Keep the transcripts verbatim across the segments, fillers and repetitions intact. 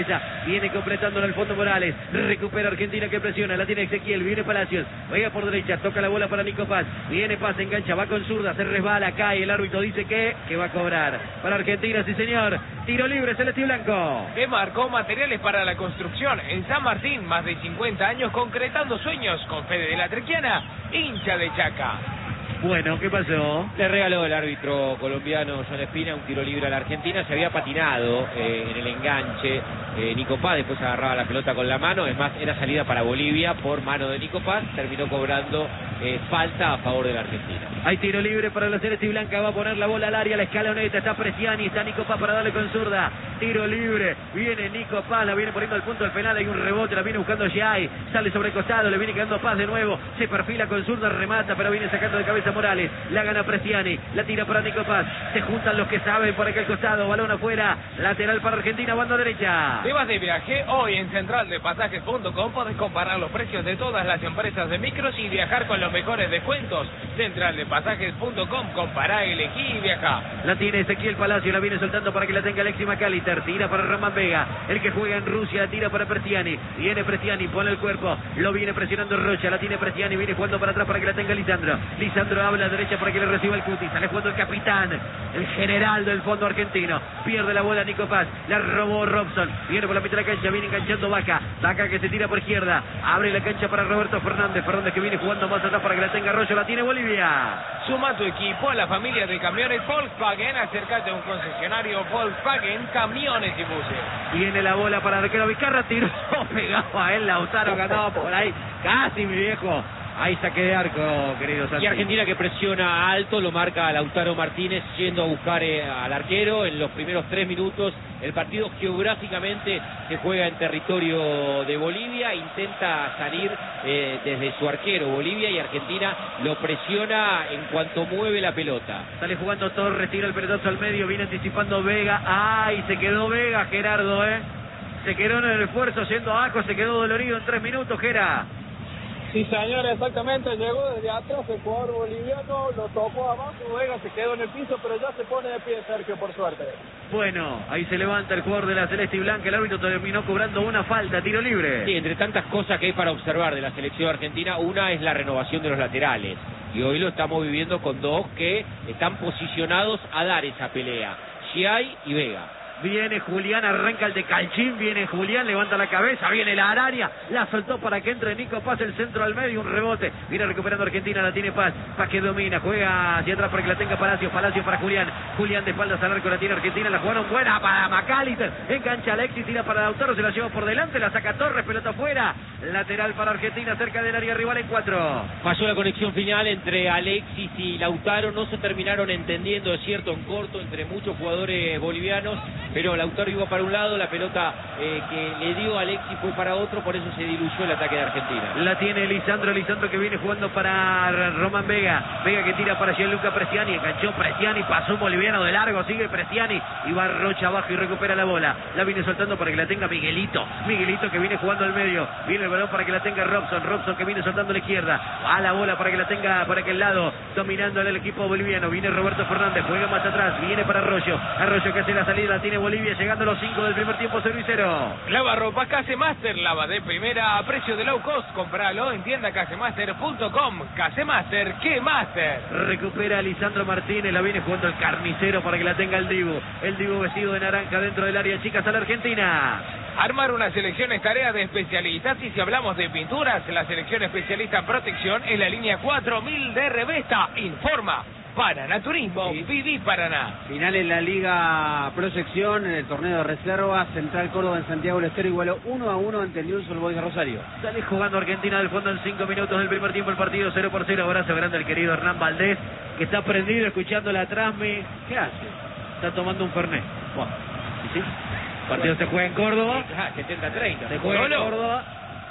Viene completando en el fondo Morales. Recupera Argentina que presiona. La tiene Ezequiel. Viene Palacios. Juega por derecha. Toca la bola para Nico Paz. Viene Paz. Engancha. Va con zurda. Se resbala. Cae. El árbitro dice que, que va a cobrar. Para Argentina, sí señor. Tiro libre. Celeste y blanco. Que marcó materiales para la construcción en San Martín. Más de cincuenta años concretando sueños con Fede de la Trequiana, hincha de Chaca. Bueno, ¿qué pasó? Le regaló el árbitro colombiano John Espina un tiro libre a la Argentina. Se había patinado eh, en el enganche eh, Nico Paz, después agarraba la pelota con la mano. Es más, era salida para Bolivia por mano de Nico Paz. Terminó cobrando eh, falta a favor de la Argentina. Hay tiro libre para la Celeste y Blanca. Va a poner la bola al área, la escaloneta. Está Preciani, está Nico Paz para darle con zurda. Tiro libre. Viene Nico Paz, la viene poniendo al punto del penal. Hay un rebote, la viene buscando Giai. Sale sobre el costado, le viene quedando Paz de nuevo. Se perfila con zurda, remata, pero viene sacando de cabeza Morales. La gana Preciani, la tira para Nico Paz. Se juntan los que saben por aquel costado. Balón afuera, lateral para Argentina, banda derecha. Te vas de viaje, hoy en central de pasajes punto com podés comparar los precios de todas las empresas de micros y viajar con los mejores descuentos. central de pasajes punto com, compará, elegí y viajá. La tiene Ezequiel Palacio, la viene soltando para que la tenga Alexis McAllister. Tira para Román Vega, el que juega en Rusia, tira para Preciani. Viene Preciani, pone el cuerpo, lo viene presionando Rocha, la tiene Preciani, viene jugando para atrás para que la tenga Lisandro. Lisandro habla de derecha para que le reciba el Cuti. Sale jugando el capitán, el general del fondo argentino. Pierde la bola Nico Paz, la robó Robson. Viene por la mitad de la cancha, viene enganchando Vaca. Vaca que se tira por izquierda. Abre la cancha para Roberto Fernández. Fernández que viene jugando más atrás para que la tenga Arroyo. La tiene Bolivia. Suma tu equipo a la familia de camiones Volkswagen. Acércate a un concesionario Volkswagen, camiones y buses. Viene la bola para arquero Vizcarra. Tiró pegado a él. Lautaro ganaba por ahí. Casi, mi viejo. Ahí saque de arco, querido Santi. Y Argentina que presiona alto, lo marca Lautaro Martínez yendo a buscar eh, al arquero en los primeros tres minutos. El partido geográficamente se juega en territorio de Bolivia, intenta salir eh, desde su arquero Bolivia y Argentina lo presiona en cuanto mueve la pelota. Sale jugando Torres, tira el pelotazo al medio, viene anticipando Vega. ¡Ay! Se quedó Vega, Gerardo, ¿eh? Se quedó en el esfuerzo yendo a Ajo, se quedó dolorido en tres minutos, Gera. Sí, señor, exactamente, llegó desde atrás el jugador boliviano, lo tocó abajo, Vega se quedó en el piso, pero ya se pone de pie Sergio, por suerte. Bueno, ahí se levanta el jugador de la Celeste y Blanca, el árbitro terminó cobrando una falta, tiro libre. Sí, entre tantas cosas que hay para observar de la selección argentina, una es la renovación de los laterales. Y hoy lo estamos viviendo con dos que están posicionados a dar esa pelea, Giai y Vega. Viene Julián, arranca el de Calchín, viene Julián, levanta la cabeza, viene la Araria, la soltó para que entre Nico Paz, el centro al medio, un rebote, viene recuperando Argentina, la tiene Paz, Paz que domina, juega hacia atrás para que la tenga Palacios, Palacios para Julián, Julián de espaldas al arco, la tiene Argentina, la jugaron buena para McAllister, engancha Alexis, tira para Lautaro, se la lleva por delante, la saca Torres, pelota afuera, lateral para Argentina, cerca del área rival en cuatro. Falló la conexión final entre Alexis y Lautaro, no se terminaron entendiendo, es cierto, en corto entre muchos jugadores bolivianos, pero Lautaro iba para un lado, la pelota eh, que le dio Alexis fue para otro, por eso se diluyó el ataque de Argentina. La tiene Lisandro, Lisandro que viene jugando para Román Vega, Vega que tira para Gianluca Preciani, enganchó Preciani, pasó un boliviano de largo, sigue Preciani y va Rocha abajo y recupera la bola, la viene soltando para que la tenga Miguelito, Miguelito que viene jugando al medio, viene el balón para que la tenga Robson, Robson que viene soltando a la izquierda, a la bola para que la tenga por aquel lado, dominando el equipo boliviano, viene Roberto Fernández, juega más atrás, viene para Arroyo, Arroyo que hace la salida, la tiene Bolivia, llegando a los cinco del primer tiempo, servicero. Lava ropa Casemaster, lava de primera a precio de low cost, compralo en tienda casemaster punto com. Casemaster, ¿qué master? Recupera a Lisandro Martínez, la viene jugando el carnicero para que la tenga el Dibu, el Dibu vestido de naranja dentro del área chica, a la Argentina. Armar una selección es tarea de especialistas y si hablamos de pinturas, la selección especialista en protección es la línea cuatro mil de Revesta. Informa Paraná Turismo, sí. Viví Paraná. Final en la Liga Proyección, en el torneo de reserva, Central Córdoba en Santiago del Estero igualó uno a uno ante el Newell's Old Boys de Rosario. Sale jugando Argentina del fondo en cinco minutos del primer tiempo, el partido cero por cero. Abrazo grande al querido Hernán Valdés, que está prendido escuchando la transmi. ¿Qué hace? Está tomando un fernet. Bueno, ¿y sí? El partido se juega en Córdoba. setenta a treinta. Se juega en Córdoba.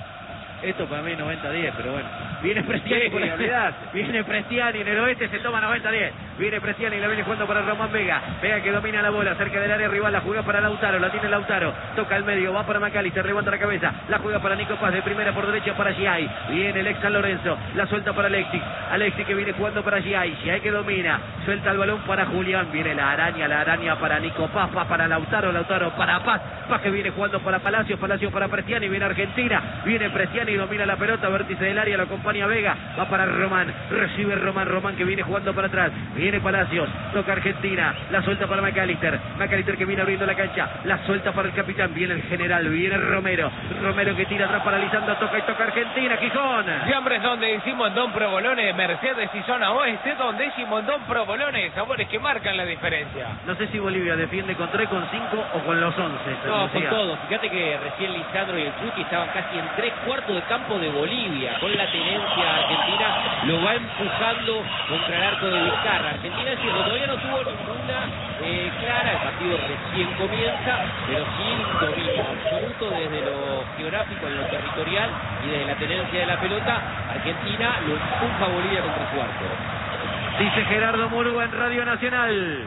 Esto para mí noventa a diez, pero bueno. Viene Prestiani, sí, por la unidad. Viene Prestiani en el oeste, se toma noventa a diez. viene Prestiani, la viene jugando para Román Vega, Vega que domina la bola, cerca del área rival, la juega para Lautaro, la tiene Lautaro, toca al medio, va para McAllister, levanta la cabeza, la juega para Nico Paz, de primera por derecha para Giai, viene el ex San Lorenzo, la suelta para Alexis, Alexis que viene jugando para Giai, Giai que domina, suelta el balón para Julián, viene la araña, la araña para Nico Paz, Paz para Lautaro, Lautaro para Paz, Paz que viene jugando para Palacios, Palacios para Prestiani, viene Argentina, viene Prestiani, domina la pelota, vértice del área, lo acompaña Vega, va para Román, recibe Román, Román que viene jugando para atrás, viene Palacios, toca Argentina, la suelta para McAllister, McAllister que viene abriendo la cancha, la suelta para el capitán, viene el general, viene Romero, Romero que tira atrás para Lisandro, toca y toca Argentina, Gijón. Siempre es donde decimos Don Provolone, Mercedes y zona oeste, donde decimos Don Provolone, sabores que marcan la diferencia. No sé si Bolivia defiende con tres, con cinco o con los once. No, con todo. Fíjate que recién Lisandro y el Chuti estaban casi en tres cuartos de campo de Bolivia, con la tenencia argentina, lo va empujando contra el arco de Vizcarra. Argentina es cierto, todavía no tuvo ninguna eh, clara, el partido recién comienza, pero sin dominio absoluto desde lo geográfico, en lo territorial y desde la tenencia de la pelota. Argentina lo empuja a Bolivia contra su arco. Dice Gerardo Murúa en Radio Nacional.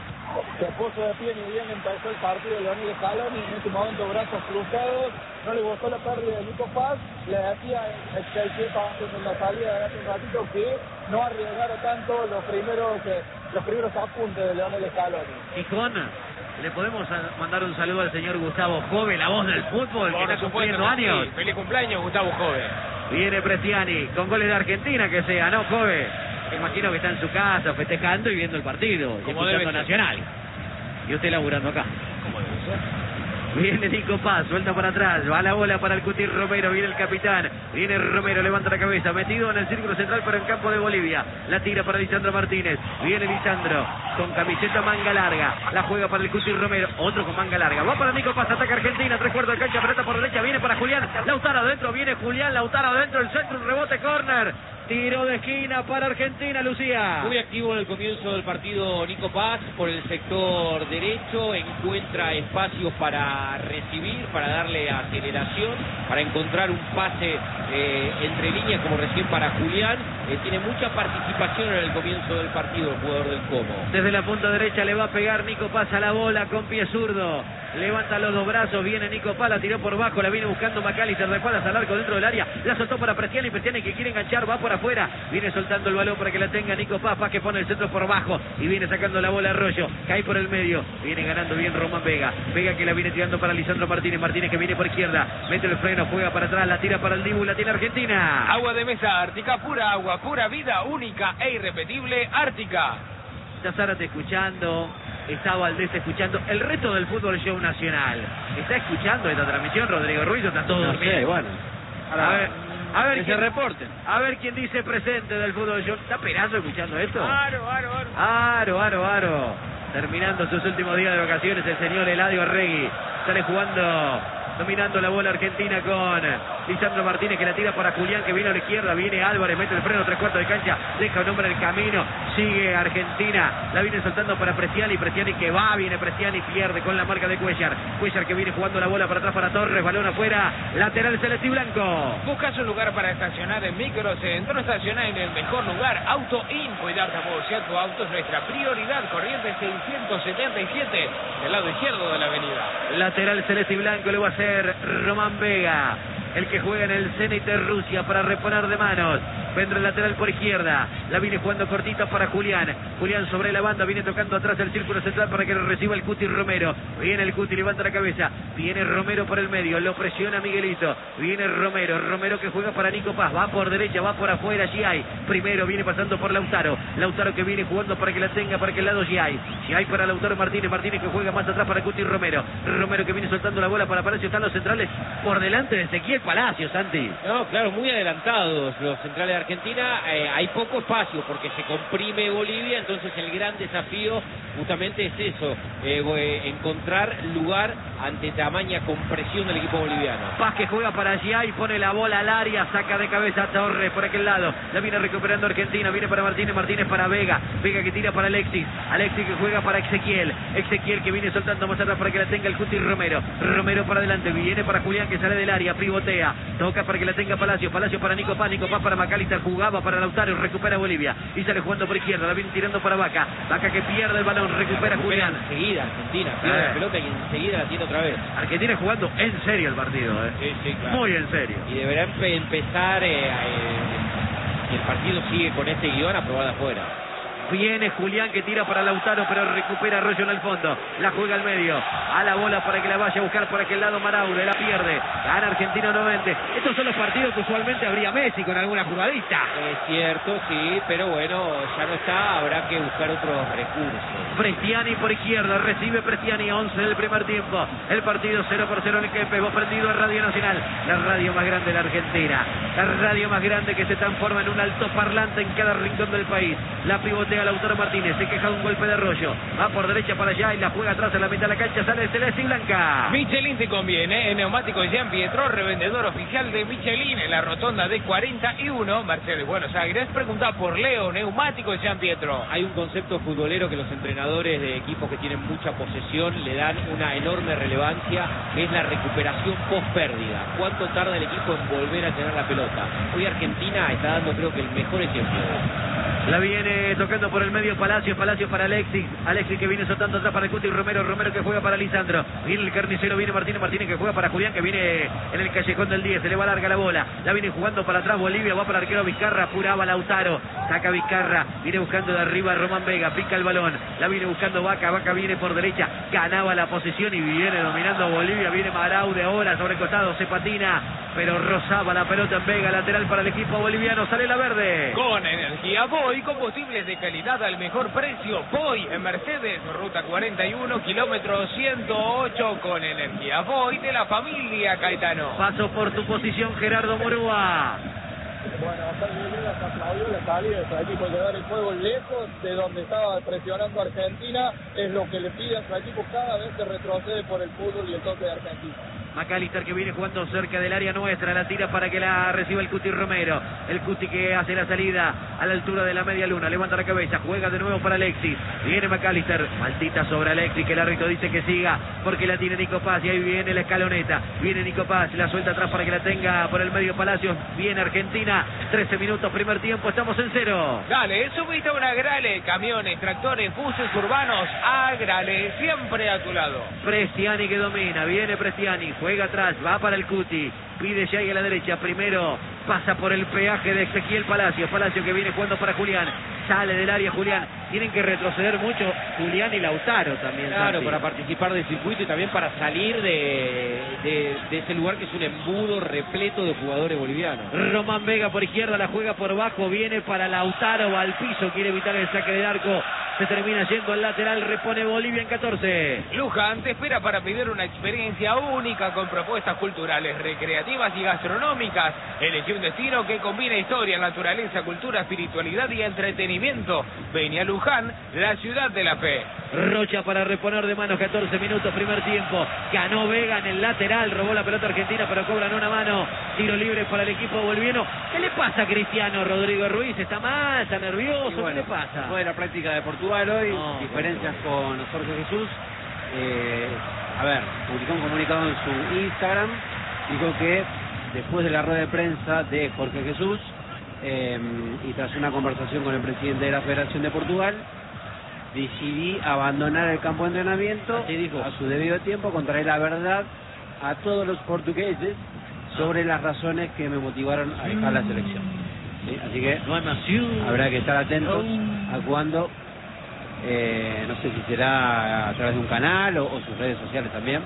Se puso de pie ni bien empezó el partido de Leonel Scaloni, en este momento brazos cruzados, no le gustó la pérdida de Nico Paz, le decía Excelsior antes en la salida de hace un ratito que no arriesgara tanto los primeros eh, los primeros apuntes de Leonel Scaloni. Gijón, le podemos mandar un saludo al señor Gustavo Jove, la voz del fútbol, que está cumpliendo años. Sí. Feliz cumpleaños, Gustavo Jove. Viene Prestiani, con goles de Argentina que sea, ¿no, Jove? Imagino que está en su casa festejando y viendo el partido, y escuchando Nacional. Y usted laburando acá. ¿Cómo debe ser? Viene Nico Paz, suelta para atrás, va la bola para el Cuti Romero, viene el capitán, viene Romero, levanta la cabeza, metido en el círculo central pero en campo de Bolivia, la tira para Lisandro Martínez, viene Lisandro con camiseta manga larga, la juega para el Cuti Romero, otro con manga larga, va para Nico Paz, ataca Argentina, tres cuartos de cancha, pelota por derecha, viene para Julián, Lautaro adentro, viene Julián, Lautaro adentro, el centro, un rebote, córner. Tiro de esquina para Argentina, Lucía. Muy activo en el comienzo del partido Nico Paz por el sector derecho, encuentra espacios para recibir, para darle aceleración, para encontrar un pase eh, entre líneas como recién para Julián. Eh, tiene mucha participación en el comienzo del partido el jugador del Como. Desde la punta derecha le va a pegar Nico Paz a la bola con pie zurdo. Levanta los dos brazos, viene Nico Paz, la tiró por bajo, la viene buscando McAllister, de espaldas al arco dentro del área, la soltó para Prestiani, Prestiani que quiere enganchar, va por afuera, viene soltando el balón para que la tenga Nico Paz, Paz que pone el centro por bajo y viene sacando la bola a Arroyo, cae por el medio, viene ganando bien Román Vega, Vega que la viene tirando para Lisandro Martínez, Martínez que viene por izquierda, mete el freno, juega para atrás, la tira para el Dibu, la tiene Argentina. Agua de mesa Ártica, pura agua, pura vida, única e irrepetible, Ártica. Está Zárate escuchando, está Valdés escuchando, el resto del fútbol show nacional está escuchando esta transmisión, Rodrigo Ruiz, está todo No dormido. sé, bueno. A ver, a ver que quién se reporten. A ver quién dice presente del fútbol show. ¿Está Perazo escuchando esto? Aro, aro, aro. Aro, aro, aro. Terminando sus últimos días de vacaciones, el señor Eladio Arregui sale jugando, dominando la bola Argentina con Lisandro Martínez que la tira para Julián que viene a la izquierda, viene Álvarez, mete el freno, tres cuartos de cancha, deja un hombre en el camino, sigue Argentina, la viene soltando para Prestiani, Prestiani que va, viene Prestiani, pierde con la marca de Cuellar, Cuellar que viene jugando la bola para atrás para Torres, balón afuera, lateral celeste y blanco. Buscas un lugar para estacionar en Microcentro, estacionar en el mejor lugar, Auto In, cuidar de tu auto es nuestra prioridad, corriente seiscientos setenta y siete, del lado izquierdo de la avenida. Lateral celeste y blanco le va a hacer Román Vega, el que juega en el Zenit de Rusia para reponer de manos. Vendrá el lateral por izquierda, la viene jugando cortita para Julián, Julián sobre la banda, viene tocando atrás el círculo central para que lo reciba el Cuti Romero, viene el Cuti, levanta la cabeza, viene Romero por el medio, lo presiona Miguelito, viene Romero, Romero que juega para Nico Paz, va por derecha, va por afuera, Giai, primero viene pasando por Lautaro, Lautaro que viene jugando para que la tenga, para que el lado Giai, Giai para Lautaro Martínez, Martínez que juega más atrás para Cuti Romero, Romero que viene soltando la bola para Palacio, están los centrales por delante de Ezequiel Palacio, Santi. No, claro, muy adelantados los centrales de Argentina, eh, hay poco espacio porque se comprime Bolivia, entonces el gran desafío justamente es eso, eh, encontrar lugar ante tamaña compresión del equipo boliviano. Paz que juega para allá y pone la bola al área, saca de cabeza a Torres por aquel lado, la viene recuperando Argentina, viene para Martínez, Martínez para Vega, Vega que tira para Alexis, Alexis que juega para Ezequiel, Ezequiel que viene soltando más atrás para que la tenga el Cuti Romero, Romero para adelante, viene para Julián que sale del área, pivotea, toca para que la tenga Palacio, Palacio para Nico Paz, Nico Paz para Macalister McAllister jugaba para Lautaro, recupera Bolivia y sale jugando por izquierda, la viene tirando para Vaca. Vaca que pierde el balón, recupera Julián. Enseguida Argentina, pierde eh. la pelota y enseguida la tiene otra vez. Argentina jugando en serio el partido, ¿eh? Sí, sí, claro. Muy en serio. Y deberá empe empezar, eh, eh, si el partido sigue con este guión, a probar afuera. Viene Julián que tira para Lautaro, pero recupera Arroyo en el fondo. La juega al medio. A la bola para que la vaya a buscar por aquel lado Maraude. La pierde. Gana Argentina nuevamente. Estos son los partidos que usualmente habría Messi con alguna jugadita. Es cierto, sí, pero bueno, ya no está. Habrá que buscar otros recursos. Prestiani por izquierda. Recibe Prestiani. once del primer tiempo. El partido cero por cero en el que pegó prendido a Radio Nacional. La radio más grande de la Argentina. La radio más grande que se transforma en un altoparlante en cada rincón del país. La pivotea Lautaro Martínez, se queja de un golpe de Arroyo, va por derecha para allá y la juega atrás en la mitad de la cancha, sale celeste y blanca. Michelin te conviene, en Neumáticos Jean Pietro, revendedor oficial de Michelin en la rotonda de cuarenta y uno, Mercedes Buenos Aires. Pregunta por Leo, Neumáticos Jean Pietro. Hay un concepto futbolero que los entrenadores de equipos que tienen mucha posesión le dan una enorme relevancia, que es la recuperación post pérdida. ¿Cuánto tarda el equipo en volver a tener la pelota? Hoy Argentina está dando, creo que, el mejor ejemplo. La viene tocando por el medio Palacio, Palacio para Alexis, Alexis que viene soltando atrás para el Cuti, Romero, Romero que juega para Lisandro, viene el carnicero, viene Martínez, Martínez que juega para Julián, que viene en el callejón del diez, se le va larga la bola, la viene jugando para atrás Bolivia, va para el arquero Vizcarra, apuraba Lautaro, saca Vizcarra, viene buscando de arriba Román Vega, pica el balón, la viene buscando Vaca, Vaca viene por derecha, ganaba la posición y viene dominando a Bolivia, viene Maraude ahora sobre el costado, se patina, pero rozaba la pelota en Vega, lateral para el equipo boliviano, sale la verde. Con energía Voy, combustibles de calidad al mejor precio. Voy en Mercedes, ruta cuarenta y uno, kilómetro ciento ocho, con energía Voy de la familia Caetano. Paso por tu posición, Gerardo Morúa. Bueno, acá Villegas aplaudió la salida de su equipo de dar el juego lejos de donde estaba presionando a Argentina. Es lo que le pide a su equipo cada vez que retrocede por el fútbol y el toque de Argentina. McAllister que viene jugando cerca del área nuestra, la tira para que la reciba el Cuti Romero, el Cuti que hace la salida a la altura de la media luna, levanta la cabeza, juega de nuevo para Alexis, viene McAllister, maldita sobre Alexis, que el árbitro dice que siga, porque la tiene Nico Paz, y ahí viene la escaloneta, viene Nico Paz, la suelta atrás para que la tenga por el medio Palacios, viene Argentina, trece minutos, primer tiempo, estamos en cero. Dale, subiste a una Agrale, camiones, tractores, buses urbanos, Agrale, siempre a tu lado. Prestiani que domina, viene Prestiani, juega atrás, va para el Cuti, pide ya ahí a la derecha, primero pasa por el peaje de Ezequiel Palacio, Palacio que viene jugando para Julián, sale del área Julián, tienen que retroceder mucho Julián y Lautaro también. Claro, Santi. para participar del circuito y también para salir de, de, de ese lugar que es un embudo repleto de jugadores bolivianos. Román Vega por izquierda, la juega por bajo, viene para Lautaro, va al piso, quiere evitar el saque del arco, se termina yendo al lateral, repone Bolivia en catorce. Luján te espera para vivir una experiencia única con propuestas culturales, recreativas y gastronómicas. Elegí un destino que combina historia, naturaleza, cultura, espiritualidad y entretenimiento. Ven a Luján, la ciudad de la fe. Rocha para reponer de manos, catorce minutos, primer tiempo. Ganó Vega en el lateral, robó la pelota argentina, pero cobran una mano. Tiro libre para el equipo boliviano. ¿Qué le pasa a Cristiano Rodrigo Ruiz? ¿Está mal? ¿Está nervioso? Bueno, ¿Qué le pasa? Fue la práctica de Portugal hoy, No, diferencias con Jorge Jesús. Eh, a ver, publicó un comunicado en su Instagram, dijo que después de la rueda de prensa de Jorge Jesús eh, y tras una conversación con el presidente de la Federación de Portugal, decidí abandonar el campo de entrenamiento. Así dijo. A su debido tiempo contaré la verdad a todos los portugueses sobre las razones que me motivaron a dejar la selección. ¿Sí? Así que No hay nación. habrá que estar atentos a cuando, eh, no sé si será a través de un canal o, o sus redes sociales también,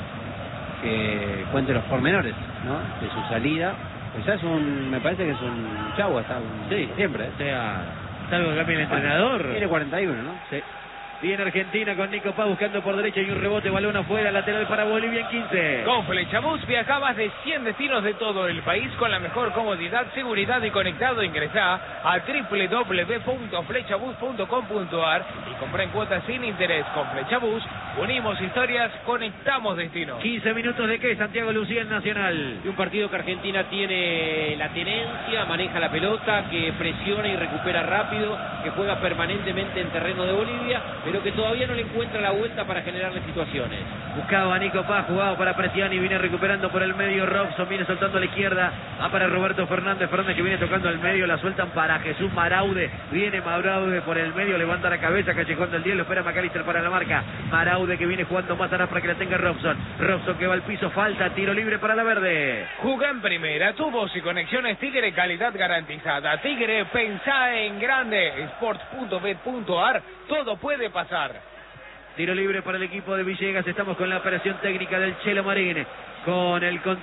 que cuente los pormenores, ¿no?, de su salida. Pues ya es un, me parece que es un chavo, está un, Sí, siempre. ¿eh? O sea, salvo que cambie el entrenador. Tiene cuarenta y uno, ¿no? Sí. Viene Argentina con Nico Paz buscando por derecha y un rebote, balón afuera, lateral para Bolivia en quince. Con Flechabús viaja a más de cien destinos de todo el país con la mejor comodidad, seguridad y conectado. Ingresá a doble u doble u doble u punto flechabús punto com punto a r y compra en cuotas sin interés. Con Flechabús unimos historias, conectamos destinos. quince minutos de qué, Santiago Lucía en Nacional. Y un partido que Argentina tiene la tenencia, maneja la pelota, que presiona y recupera rápido, que juega permanentemente en terreno de Bolivia, pero que todavía no le encuentra la vuelta para generarle situaciones. Buscaba a Nico Paz, jugado para Prestiani, viene recuperando por el medio Robson, viene soltando a la izquierda, va para Roberto Fernández, Fernández que viene tocando al medio, la sueltan para Jesús Maraude, viene Maraude por el medio, levanta la cabeza, Callejón del diez, lo espera McAllister para la marca, Maraude que viene jugando más atrás para que la tenga Robson, Robson que va al piso, falta, tiro libre para la verde. Jugá en primera, tubos y conexiones Tigre, calidad garantizada. Tigre, pensá en grande, sports punto bet punto ar, todo puede pasar. Tiro libre para el equipo de Villegas, estamos con la operación técnica del Chelo Marín, con el control